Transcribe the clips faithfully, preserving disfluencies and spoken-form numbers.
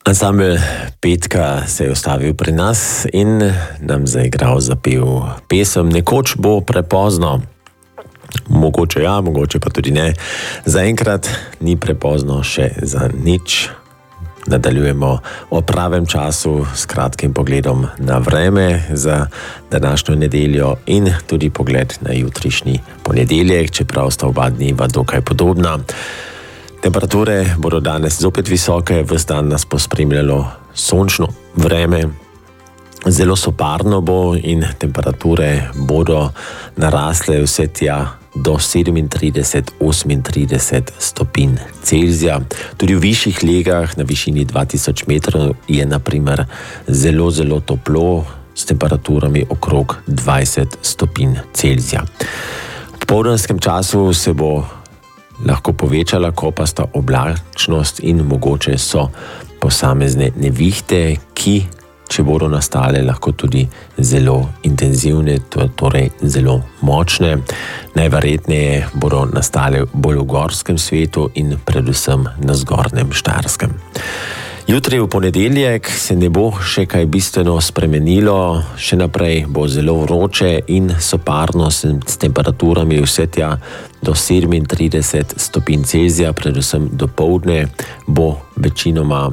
Ansambel Petka se je ustavil pri nas in nam zaigral, zapel pesem Nekoč bo prepozno. Mogoče ja, mogoče pa tudi ne. Zaenkrat ni prepozno še za nič. Nadaljujemo o pravem času s kratkim pogledom na vreme za današnjo nedeljo in tudi pogled na jutrišnji ponedeljek, čeprav sta oba dneva dokaj podobna. Temperature bodo danes zopet visoke, ves dan nas bo spremljalo sončno vreme. Zelo soparno bo in temperature bodo narasle vse tja do sedemintrideset do osemintrideset stopinj Celzija. Tudi v višjih legah na višini dva tisoč metrov je na primer zelo, zelo toplo s temperaturami okrog dvajset stopinj Celzija. V popoldanskem času se bo lahko povečala kopasta oblačnost in mogoče so posamezne nevihte, ki, če bodo nastale, lahko tudi zelo intenzivne, torej zelo močne. Najverjetneje bodo nastale bolj v gorskem svetu in predvsem na zgornjem Štajerskem. Jutri v ponedeljek se ne bo še kaj bistveno spremenilo, še naprej bo zelo vroče in soparno s temperaturami vse tja do sedemintrideset stopinj Celzija, predvsem dopoldne bo večinoma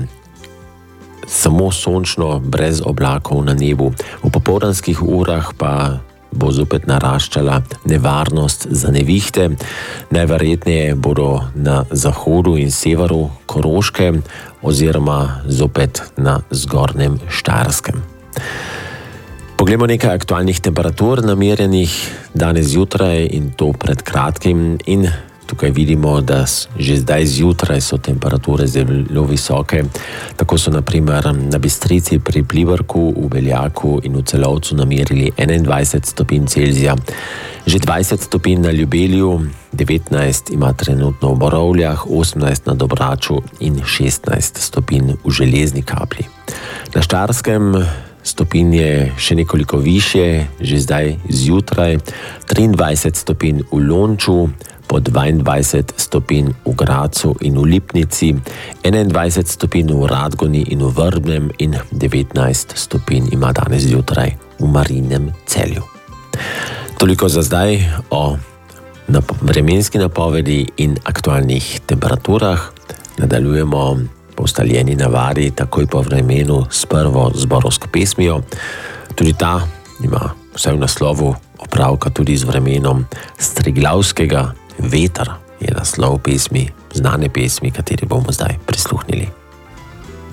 samo sončno, brez oblakov na nebu. V popoldanskih urah pa bo zopet naraščala nevarnost za nevihte. Najverjetneje bodo na zahodu in severu Koroške oziroma zopet na zgornjem Štajerskem. Poglejmo nekaj aktualnih temperatur namerjenih danes zjutraj in to pred kratkim in tukaj vidimo, da že zdaj zjutraj so temperature zelo visoke. Tako so na primer na Bistrici pri Pliberku, v Beljaku in v Celovcu namerili enaindvajset stopinj Celzija. Že dvajset stopinj na Ljubelju, devetnajst ima trenutno v Borovljah, osemnajst na Dobraču in šestnajst stopinj v Železni Kapli. Na Štajerskem stopinje še nekoliko višje, že zdaj zjutraj, triindvajset stopinj v Lonču, po dvaindvajset stopinj v Gracu in v Lipnici, enaindvajset stopinj v Radgoni in v Vrbnem in devetnajst stopinj ima danes zjutraj v Marijinem Celju. Toliko za zdaj o nap- vremenski napovedi in aktualnih temperaturah. Nadaljujemo po ustaljeni navadi takoj po vremenu s prvo zborovsko pesmijo. Tudi ta ima vse v naslovu opravka tudi z vremenom Striglavskega Veter je naslov pesmi, znane pesmi, kateri bomo zdaj.